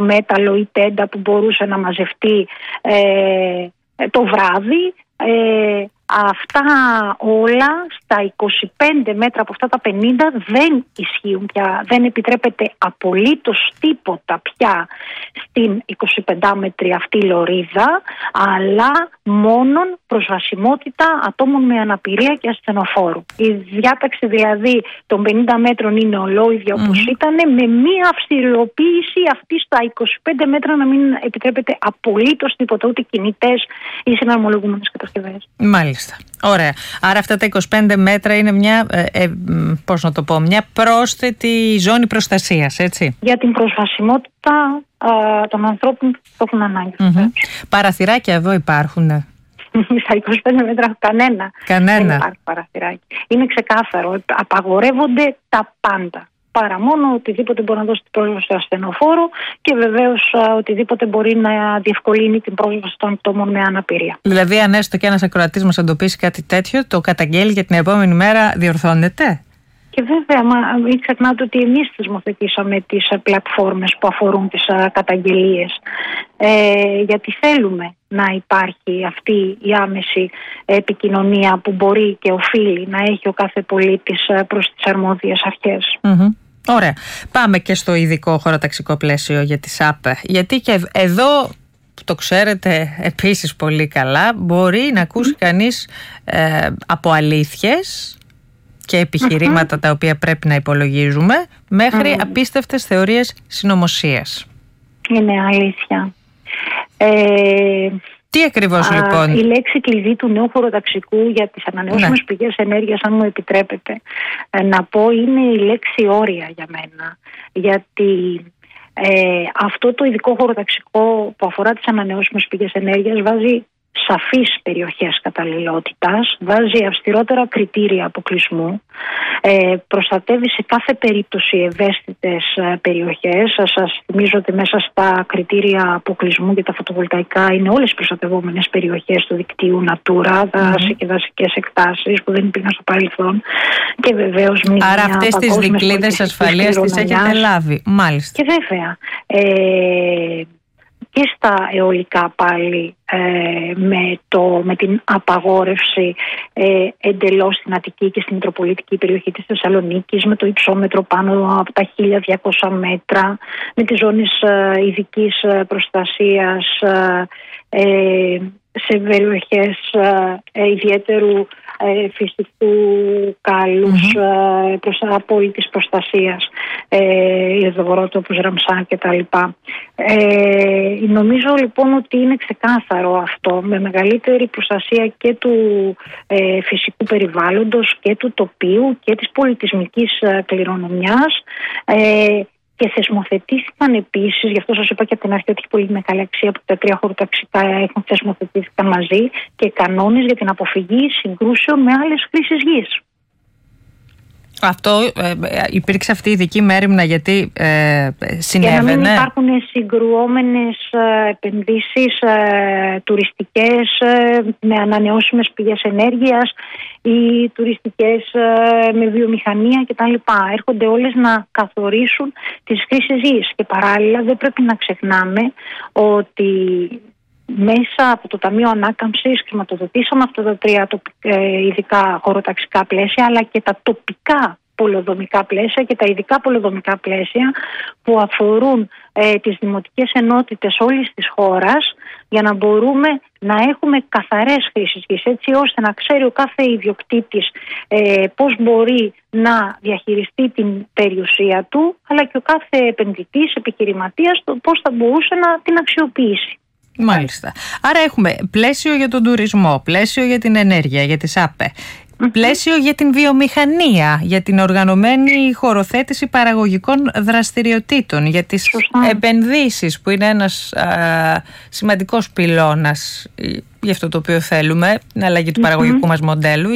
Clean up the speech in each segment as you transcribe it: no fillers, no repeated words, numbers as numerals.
μέταλλο ή τέντα που μπορούσε να μαζευτεί το βράδυ. Αυτά όλα στα 25 μέτρα από αυτά τα 50 δεν ισχύουν πια. Δεν επιτρέπεται απολύτως τίποτα πια στην 25μέτρη αυτή λωρίδα, αλλά μόνον προσβασιμότητα ατόμων με αναπηρία και ασθενοφόρου. Η διάταξη δηλαδή των 50 μέτρων είναι ολόιδια όπως ήταν, με μία αυστηριοποίηση αυτή στα 25 μέτρα να μην επιτρέπεται απολύτως τίποτα, ούτε κινητές ή συναρμολογούμενες κατασκευές. Μάλιστα. Ωραία. Άρα αυτά τα 25 μέτρα είναι μια, μια πρόσθετη ζώνη προστασίας, έτσι. Για την προσβασιμότητα των ανθρώπων που έχουν ανάγκη. Παραθυράκια εδώ υπάρχουν? Στα 25 μέτρα κανένα. Δεν υπάρχει παραθυράκι. Είναι ξεκάθαρο. Απαγορεύονται τα πάντα. Παρά μόνο οτιδήποτε μπορεί να δώσει την πρόσβαση στο ασθενοφόρο και βεβαίως οτιδήποτε μπορεί να διευκολύνει την πρόσβαση των ατόμων με αναπηρία. Δηλαδή, αν έστω και ένας ακροατής μας εντοπίσει κάτι τέτοιο, το καταγγέλει για την επόμενη μέρα, διορθώνεται? Και βέβαια, μην ξεχνάτε ότι εμείς θεσμοθετήσαμε τις πλατφόρμες που αφορούν τις καταγγελίες. Γιατί θέλουμε να υπάρχει αυτή η άμεση επικοινωνία που μπορεί και οφείλει να έχει ο κάθε πολίτης προς τις αρμόδιες αρχές. Ωραία. Πάμε και στο ειδικό χωροταξικό πλαίσιο για τις ΑΠΕ. Γιατί και εδώ, το ξέρετε επίσης πολύ καλά, μπορεί να ακούσει κανείς από αλήθειες και επιχειρήματα τα οποία πρέπει να υπολογίζουμε, μέχρι απίστευτες θεωρίες συνωμοσίας. Είναι αλήθεια. Τι ακριβώς λοιπόν? Η λέξη κλειδί του νέου χωροταξικού για τις ανανεώσιμες πηγές ενέργειας, αν μου επιτρέπετε να πω, είναι η λέξη όρια για μένα. Γιατί αυτό το ειδικό χωροταξικό που αφορά τις ανανεώσιμες πηγές ενέργειας βάζει σαφείς περιοχές καταλληλότητας, βάζει αυστηρότερα κριτήρια αποκλεισμού, προστατεύει σε κάθε περίπτωση ευαίσθητες περιοχές. Σας θυμίζω ότι μέσα στα κριτήρια αποκλεισμού για τα φωτοβολταϊκά είναι όλες οι προστατευόμενες περιοχές του δικτύου Natura, δάση και δασικές εκτάσεις που δεν υπήρχαν στο παρελθόν. Και βεβαίως άρα αυτές τις δικλείδες ασφαλείας τις έχετε λάβει? Μάλιστα. Και βέβαια και στα αιωλικά πάλι με την απαγόρευση εντελώς στην Αττική και στην Μητροπολιτική περιοχή της Θεσσαλονίκης, με το υψόμετρο πάνω από τα 1200 μέτρα, με τις ζώνες ειδικής προστασίας σε περιοχές ιδιαίτερου φυσικού κάλους προς απόλυτης προστασίας, υδρογορότοπους, Ραμσά κτλ. Νομίζω λοιπόν ότι είναι ξεκάθαρο αυτό, με μεγαλύτερη προστασία και του φυσικού περιβάλλοντος και του τοπίου και της πολιτισμικής κληρονομιάς. Και θεσμοθετήθηκαν επίσης, γι' αυτό σας είπα και από την αρχή ότι έχει πολύ μεγάλη αξία που τα τρία χωροταξικά έχουν θεσμοθετήθηκαν μαζί, και κανόνες για την αποφυγή συγκρούσεων με άλλες χρήσεις γης. Αυτό υπήρξε αυτή η ειδική μέριμνα γιατί συνέβαινε? Για να μην υπάρχουν συγκρουόμενες επενδύσεις τουριστικές με ανανεώσιμες πηγές ενέργειας ή τουριστικές με βιομηχανία κτλ. Έρχονται όλες να καθορίσουν τις χρήσεις γης, και παράλληλα δεν πρέπει να ξεχνάμε ότι μέσα από το Ταμείο Ανάκαμψης χρηματοδοτήσαμε αυτά τα τρία ειδικά χωροταξικά πλαίσια, αλλά και τα τοπικά πολεοδομικά πλαίσια και τα ειδικά πολεοδομικά πλαίσια που αφορούν τις δημοτικές ενότητες όλης της χώρας, για να μπορούμε να έχουμε καθαρές χρήσεις γης, έτσι ώστε να ξέρει ο κάθε ιδιοκτήτης πώς μπορεί να διαχειριστεί την περιουσία του, αλλά και ο κάθε επενδυτής, επιχειρηματίας, πώς θα μπορούσε να την αξιοποιήσει. Μάλιστα. Άρα έχουμε πλαίσιο για τον τουρισμό, πλαίσιο για την ενέργεια, για τις ΑΠΕ, πλαίσιο για την βιομηχανία, για την οργανωμένη χωροθέτηση παραγωγικών δραστηριοτήτων, για τις επενδύσεις που είναι ένας σημαντικός πυλώνας για αυτό το οποίο θέλουμε, την αλλαγή του παραγωγικού μας μοντέλου,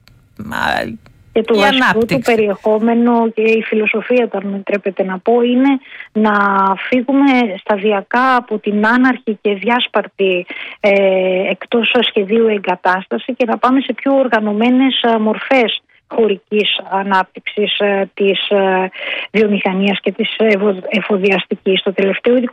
και το βασικό του περιεχόμενο και η φιλοσοφία, αν με επιτρέπετε να πω, είναι να φύγουμε σταδιακά από την άναρχη και διάσπαρτη εκτός σχεδίου εγκατάσταση και να πάμε σε πιο οργανωμένες μορφές χωρικής ανάπτυξης της βιομηχανίας και της εφοδιαστικής. Το τελευταίο